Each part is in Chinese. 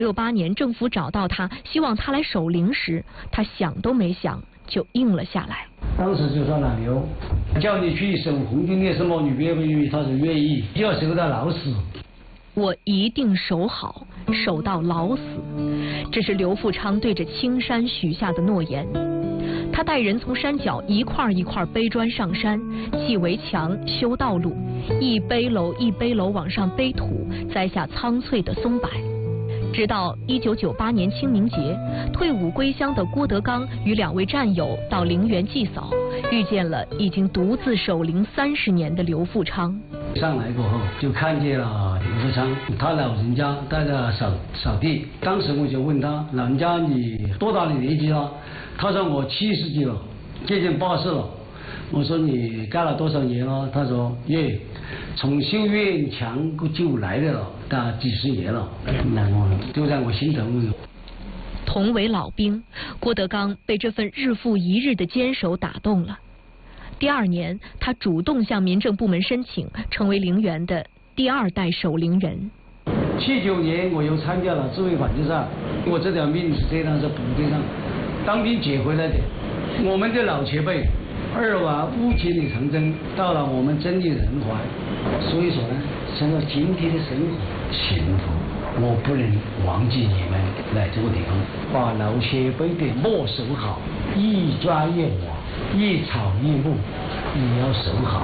1968年，政府找到他，希望他来守灵时，他想都没想就应了下来。 当时就说老刘，叫你去守红军烈士墓，你愿不愿意？他说愿意，就要守到老死。 我一定守好，守到老死。这是刘富昌对着青山许下的诺言。他带人从山脚一块一块背砖上山，砌围墙、修道路，一背篓一背篓往上背土，栽下苍翠的松柏。直到1998年清明节，退伍归乡的郭德纲与2位战友到陵园祭扫，遇见了已经独自守灵30年的刘富昌。 上来过后，就看见了刘富昌，他老人家在那扫地。当时我就问他，老人家你多大的年纪了？他说我70几了，接近80了。我说你干了多少年了？他说耶，从修院墙就来的了，大几10年了。那我就让我心疼。 同为老兵，郭德纲被这份日复一日的坚守打动了。第2年，他主动向民政部门申请，成为陵园的第2代守陵人。 79年，我又参加了自卫反击战，我这条命是这样是部队上当兵捡回来的。我们的老前辈2瓦5千里长征，到了我们真的人怀，所以说呢，想到今天的生活幸福，我不能忘记你们来这个地方，把老前辈的墓守好，一砖一瓦，一草一木，也要守好。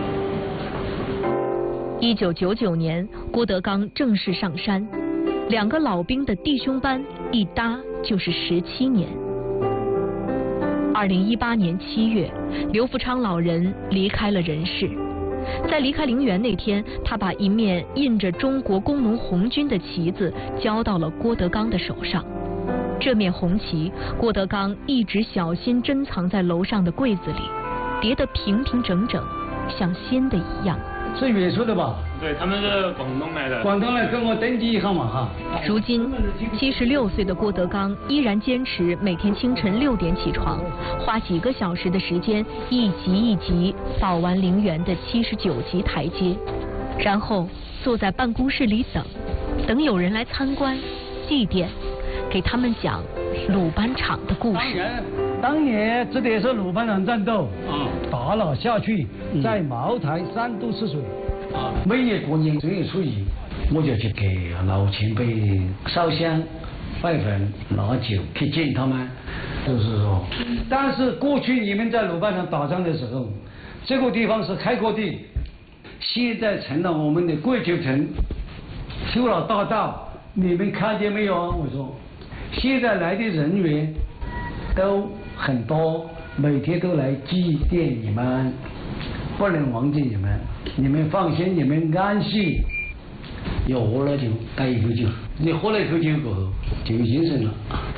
1999年，郭德纲正式上山，2个老兵的弟兄班一搭就是17年。2018年7月，刘富昌老人离开了人世。在离开陵园那天，他把一面印着中国工农红军的旗子交到了郭德纲的手上。这面红旗，郭德纲一直小心珍藏在楼上的柜子里，叠得平平整整，像新的一样。 是远处的吧？ 对，他们是广东来的。 广东来跟我登记一号码哈。 如今76岁的郭德纲依然坚持每天清晨6点起床，花几个小时的时间，一级一级扫完陵园的79级台阶，然后坐在办公室里等有人来参观、祭奠，给他们讲鲁班场的故事。 当年这里是鲁班场战斗，打了下去，在茅台3度赤水。每年过年正月初1，我就去给老前辈烧香、拜坟、拿酒去见他们。就是说，但是过去你们在鲁班场打仗的时候，这个地方是开阔地，现在成了我们的桂球城，修了大道，你们看见没有啊？我说，现在来的人员都很多，每天都来祭奠你们，不能忘记你们。你们放心，你们安息。又喝了酒，带一口酒，你喝了一口酒过后就有精神了。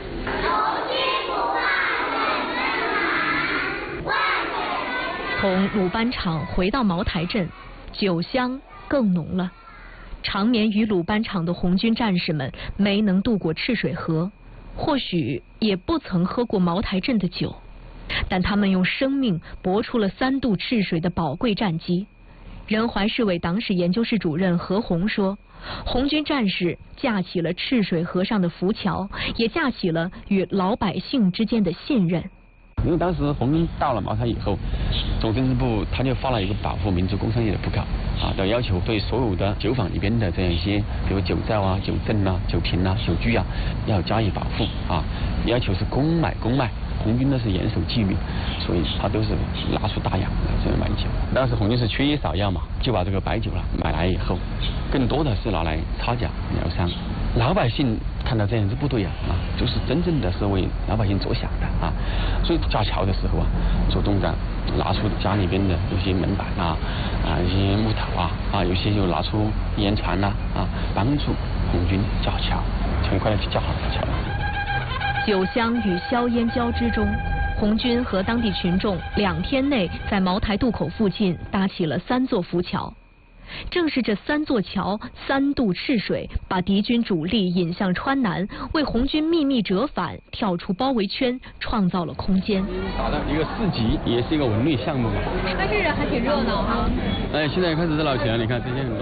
从鲁班场回到茅台镇，酒香更浓了。长眠于鲁班场的红军战士们没能渡过赤水河，或许也不曾喝过茅台镇的酒，但他们用生命搏出了3渡赤水的宝贵战绩。仁怀市委党史研究室主任何红说，红军战士架起了赤水河上的浮桥，也架起了与老百姓之间的信任。 因为当时红军到了茅台以后，总政治部他就发了一个保护民族工商业的布告的要求，对所有的酒坊里边的这样一些，比如酒窖啊、酒镇啊、酒瓶啊、酒具啊，要加以保护要求是公卖。红军呢是严守纪律，所以他都是拿出大洋这样买酒。当时红军是缺少药嘛，就把这个白酒买来以后，更多的是拿来擦脚疗伤。老百姓看到这样子不对就是真正的是为老百姓着想的所以架桥的时候主动的拿出家里边的有些门板有些木头有些就拿出烟船帮助红军架桥，很快的就架好了桥。 酒香与硝烟交织中，红军和当地群众2天内在茅台渡口附近搭起了3座浮桥。正是这3座桥3渡赤水，把敌军主力引向川南，为红军秘密折返、跳出包围圈创造了空间。 打了一个4级，也是一个文旅项目嘛。 但是还挺热闹哈。 现在开始热闹起来，你看这些很多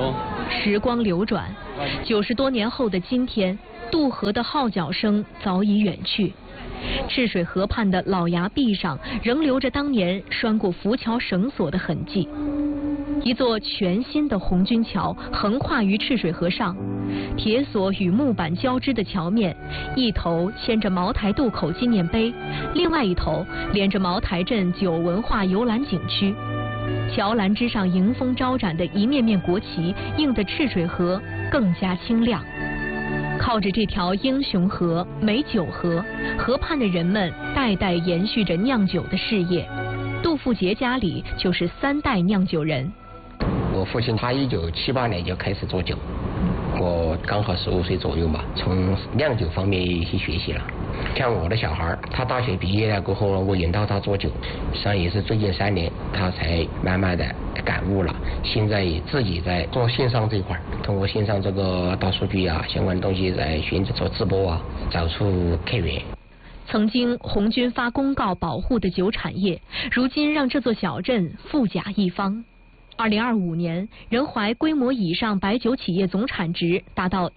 时光流转，90多年后的今天，渡河的号角声早已远去，赤水河畔的老崖壁上仍留着当年拴过浮桥绳索的痕迹。一座全新的红军桥横跨于赤水河上，铁索与木板交织的桥面，一头牵着茅台渡口纪念碑，另外一头连着茅台镇酒文化游览景区。桥栏之上迎风招展的一面面国旗，映得赤水河更加清亮。靠着这条英雄河、美酒河，河畔的人们代代延续着酿酒的事业。杜富杰家里就是3代酿酒人。 我父亲他1978年就开始做酒，我刚好15岁左右嘛，从酿酒方面去学习了。像我的小孩，他大学毕业了过后，我引导他做酒，实际上也是最近3年他才慢慢的感悟了。现在也自己在做线上这块，通过线上这个大数据啊，相关东西在寻找做直播啊，找出客源。 曾经红军发公告保护的酒产业，如今让这座小镇富甲一方。2025年，仁怀规模以上白酒企业总产值达到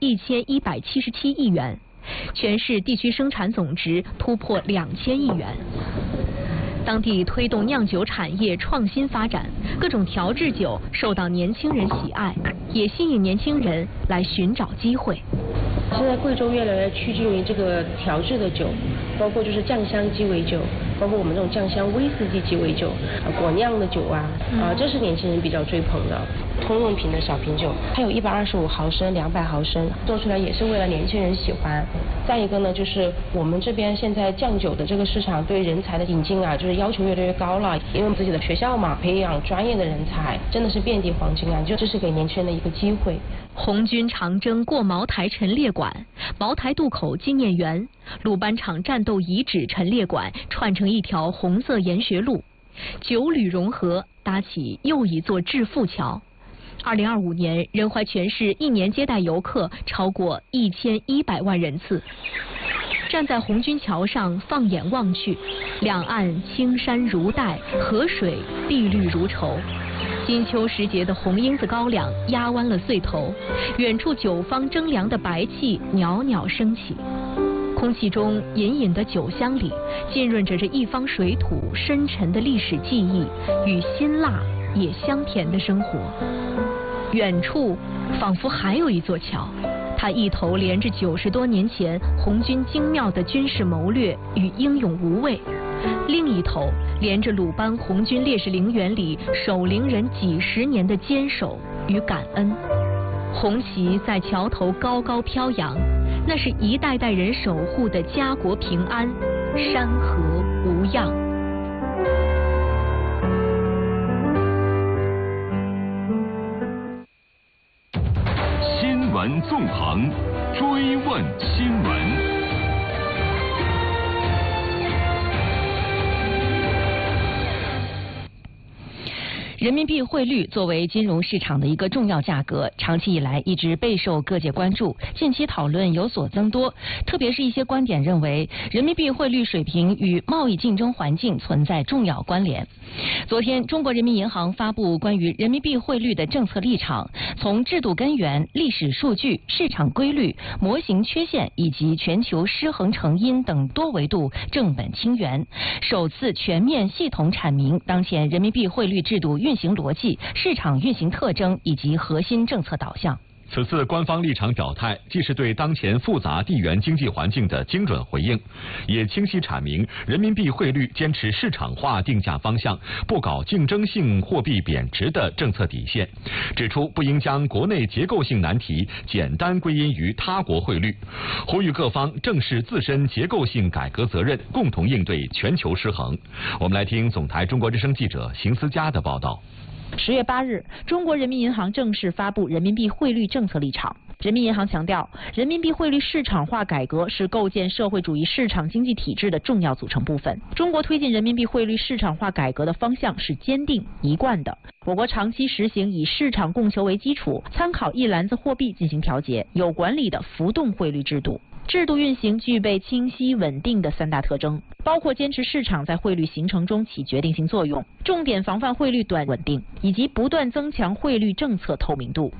1177亿元，全市地区生产总值突破2000亿元。当地推动酿酒产业创新发展，各种调制酒受到年轻人喜爱，也吸引年轻人来寻找机会。 现在贵州越来越趋近于这个调制的酒，包括就是酱香鸡尾酒，包括我们这种酱香威士忌鸡尾酒，果酿的酒啊，这是年轻人比较追捧的。通用瓶的小瓶酒，它有125毫升、200毫升，做出来也是为了年轻人喜欢。再一个呢，就是我们这边现在酱酒的这个市场对人才的引进啊，就是要求越来越高了，因为我们自己的学校嘛，培养专业的人才真的是遍地黄金啊，这是给年轻人的一个机会。 红军长征过茅台陈列馆、茅台渡口纪念园、鲁班场战斗遗址陈列馆串成一条红色研学路，酒旅融合，搭起又一座致富桥。2025年，仁怀全市1年接待游客超过1100万人次。站在红军桥上，放眼望去，两岸青山如黛，河水碧绿如绸。金秋时节的红缨子高粱压弯了穗头，远处酒坊蒸凉的白气袅袅升起，空气中隐隐的酒香里浸润着这一方水土深沉的历史记忆与辛辣也香甜的生活。远处仿佛还有一座桥，它一头连着90多年前红军精妙的军事谋略与英勇无畏，另一头连着鲁班红军烈士陵园里守陵人几十年的坚守与感恩。红旗在桥头高高飘扬，那是一代代人守护的家国平安，山河无恙。 新闻纵横，追问新闻。 人民币汇率作为金融市场的一个重要价格，长期以来一直备受各界关注，近期讨论有所增多。特别是一些观点认为，人民币汇率水平与贸易竞争环境存在重要关联。昨天，中国人民银行发布关于人民币汇率的政策立场，从制度根源、历史数据、市场规律、模型缺陷以及全球失衡成因等多维度正本清源，首次全面系统阐明当前人民币汇率制度运行逻辑、市场运行特征以及核心政策导向。 此次官方立场表态，既是对当前复杂地缘经济环境的精准回应，也清晰阐明人民币汇率坚持市场化定价方向，不搞竞争性货币贬值的政策底线，指出不应将国内结构性难题简单归因于他国汇率，呼吁各方正视自身结构性改革责任，共同应对全球失衡。我们来听总台中国之声记者邢思佳的报道。 10月8日，中国人民银行正式发布人民币汇率政策立场。人民银行强调，人民币汇率市场化改革是构建社会主义市场经济体制的重要组成部分。中国推进人民币汇率市场化改革的方向是坚定一贯的。我国长期实行以市场供求为基础，参考一篮子货币进行调节，有管理的浮动汇率制度。制度运行具备清晰稳定的3大特征，包括坚持市场在汇率形成中起决定性作用，重点防范汇率短稳定，以及不断增强汇率政策透明度。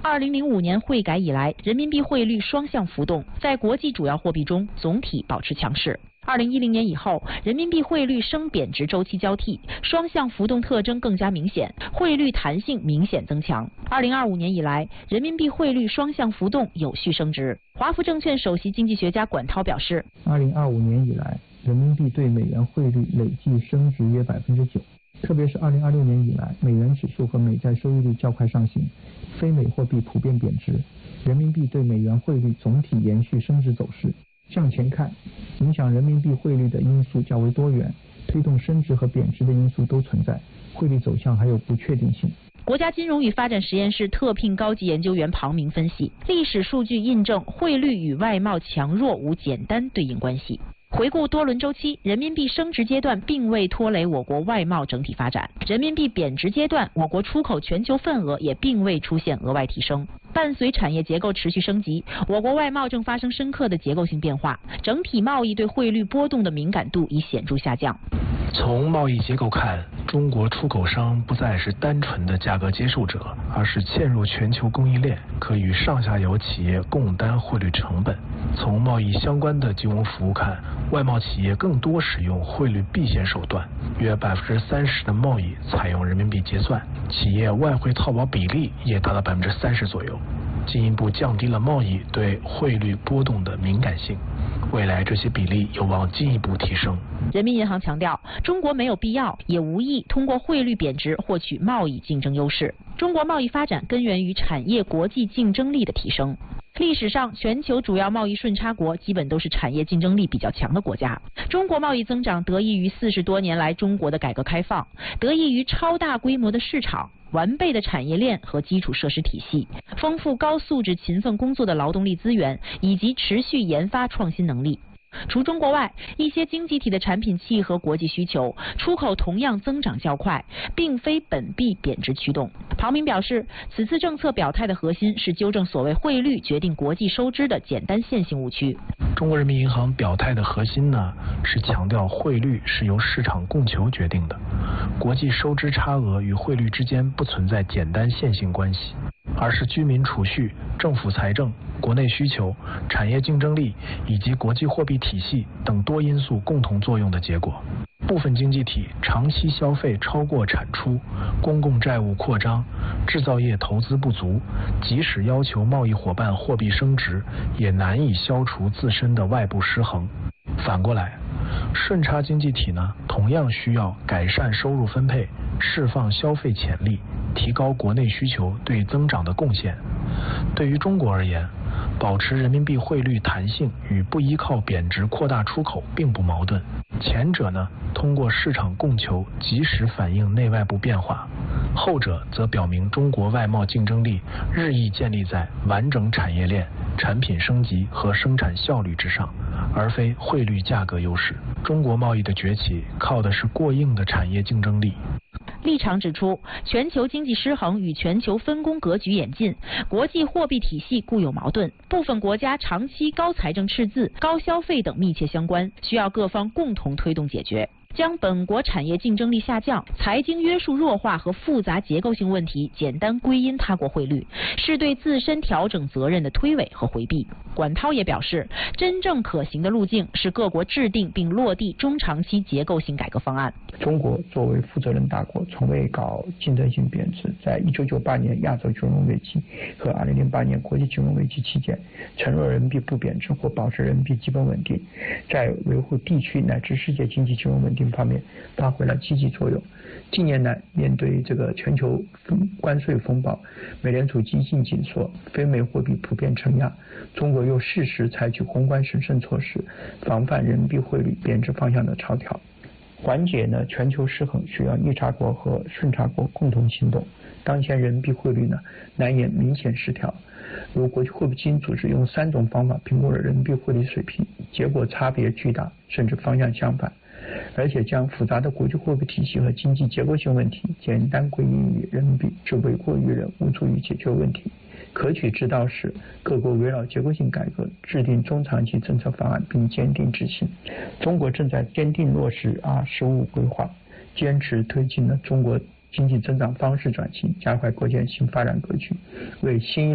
2005年汇改以来，人民币汇率双向浮动，在国际主要货币中总体保持强势。2010年以后，人民币汇率升贬值周期交替，双向浮动特征更加明显，汇率弹性明显增强。2025年以来，人民币汇率双向浮动有序升值。华福证券首席经济学家管涛表示 ，2025年以来，人民币对美元汇率累计升值约9%，特别是2026年以来，美元指数和美债收益率较快上行，非美货币普遍贬值，人民币对美元汇率总体延续升值走势。向前看，影响人民币汇率的因素较为多元，推动升值和贬值的因素都存在，汇率走向还有不确定性。 国家金融与发展实验室特聘高级研究员庞明分析，历史数据印证汇率与外贸强弱无简单对应关系。回顾多轮周期，人民币升值阶段并未拖累我国外贸整体发展，人民币贬值阶段，我国出口全球份额也并未出现额外提升。伴随产业结构持续升级，我国外贸正发生深刻的结构性变化，整体贸易对汇率波动的敏感度已显著下降。 从贸易结构看，中国出口商不再是单纯的价格接受者，而是嵌入全球供应链，可与上下游企业共担汇率成本。从贸易相关的金融服务看，外贸企业更多使用汇率避险手段，约30%的贸易采用人民币结算，企业外汇套保比例也达到30%左右，进一步降低了贸易对汇率波动的敏感性。未来这些比例有望进一步提升。 人民银行强调，中国没有必要也无意通过汇率贬值获取贸易竞争优势。中国贸易发展根源于产业国际竞争力的提升。历史上，全球主要贸易顺差国基本都是产业竞争力比较强的国家。中国贸易增长得益于40多年来中国的改革开放，得益于超大规模的市场、完备的产业链和基础设施体系、丰富高素质勤奋工作的劳动力资源以及持续研发创新能力。除中国外，一些经济体的产品契合国际需求，出口同样增长较快，并非本币贬值驱动。庞明表示，此次政策表态的核心是纠正所谓汇率决定国际收支的简单线性误区。 中国人民银行表态的核心呢，是强调汇率是由市场供求决定的，国际收支差额与汇率之间不存在简单线性关系，而是居民储蓄、政府财政、国内需求、产业竞争力以及国际货币体系等多因素共同作用的结果。部分经济体长期消费超过产出，公共债务扩张，制造业投资不足，即使要求贸易伙伴货币升值，也难以消除自身的外部失衡。反过来，顺差经济体呢，同样需要改善收入分配，释放消费潜力，提高国内需求对增长的贡献。对于中国而言，保持人民币汇率弹性与不依靠贬值扩大出口并不矛盾。前者呢，通过市场供求及时反映内外部变化，后者则表明中国外贸竞争力日益建立在完整产业链、产品升级和生产效率之上，而非汇率价格优势。中国贸易的崛起靠的是过硬的产业竞争力。 立场指出，全球经济失衡与全球分工格局演进、国际货币体系固有矛盾、部分国家长期高财政赤字、高消费等密切相关，需要各方共同推动解决。将本国产业竞争力下降、财经约束弱化和复杂结构性问题简单归因他国汇率，是对自身调整责任的推诿和回避。管涛也表示，真正可行的路径是各国制定并落地中长期结构性改革方案。 中国作为负责任大国，从未搞竞争性贬值。在1998年亚洲金融危机和2008年国际金融危机期间，承诺人民币不贬值或保持人民币基本稳定，在维护地区乃至世界经济金融稳定方面发挥了积极作用。近年来，面对这个全球关税风暴，美联储激进紧缩，非美货币普遍承压，中国又适时采取宏观审慎措施，防范人民币汇率贬值方向的超调。缓解全球失衡需要逆差国和顺差国共同行动。当前人民币汇率难言明显失调，如国际货币基金组织用3种方法评估了人民币汇率水平，结果差别巨大，甚至方向相反。而且将复杂的国际货币体系和经济结构性问题简单归因于人民币，只诿过于人，无助于解决问题。可取之道是各国围绕结构性改革制定中长期政策方案并坚定执行。中国正在坚定落实“十五”规划，坚持推进了中国经济增长方式转型，加快构建新发展格局，为新